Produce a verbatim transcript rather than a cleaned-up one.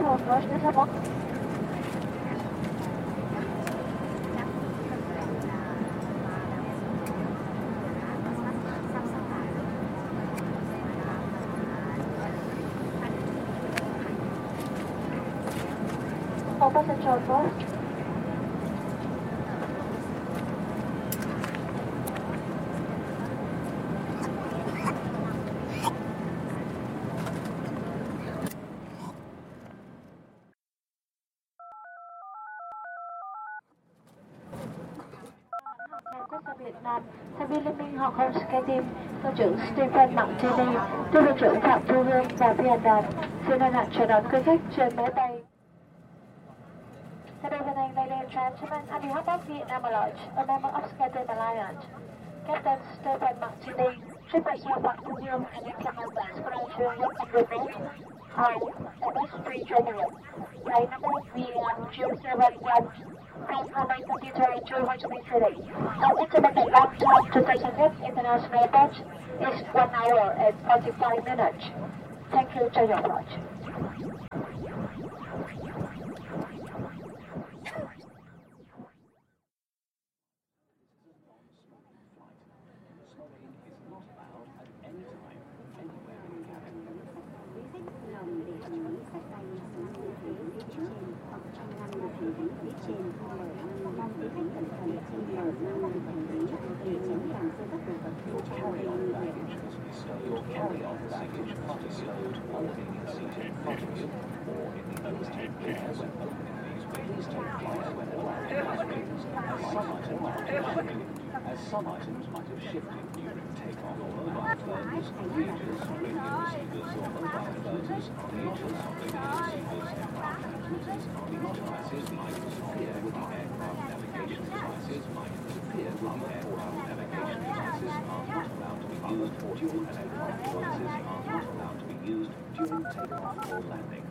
approach this level. Open the short first. Quốc gia Việt Nam, thành viên Liên minh Hàng không SkyTeam, cơ trưởng Stephen Martini, tư lệnh trưởng Phạm Thu Hương và phi hành đoàn xin hân hạnh chào đón quý khách trên máy bay. Good evening, ladies and gentlemen. On behalf of Vietnam Airlines, a member of SkyTeam Alliance, Captain Stephen Martini, Shipper Sir Phạm Thu Hương, and the commanders for ensuring and remote high and best-free general. Flight number V M zero seven one. From Mumbai Computer to Ho Chi Minh City. Our estimated long time to Tashanet International Airport is one hour and forty-five minutes. Thank you for your watch. Your carry-on baggage must be stowed or being seated in front of you or in the overhead care when opening these bins. Take care when allowing these bins, as some items might have shifted, as some items might have shifted during takeoff. Mobile phones, pages, radio receivers or mobile phones, pages, radio receivers, aircraft transmitters, remote devices might disappear with the aircraft navigation devices might disappear with the aircraft navigation devices are not allowed to be used during and aircraft devices are not allowed to be used during takeoff or landing.